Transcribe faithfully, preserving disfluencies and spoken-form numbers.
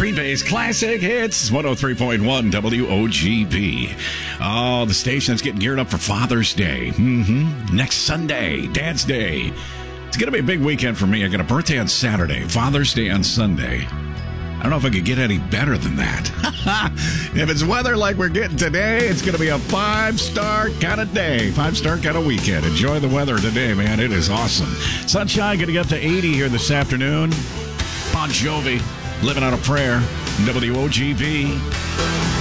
Green Bay's classic hits, one oh three point one W O G B. Oh, the station that's getting geared up for Father's Day. Mm-hmm. Next Sunday, Dad's Day. It's going to be a big weekend for me. I got a birthday on Saturday, Father's Day on Sunday. I don't know if I could get any better than that. If it's weather like we're getting today, it's going to be a five-star kind of day, five-star kind of weekend. Enjoy the weather today, man. It is awesome. Sunshine going to get up to eighty here this afternoon. Bon Jovi, Living on a Prayer, W O G B.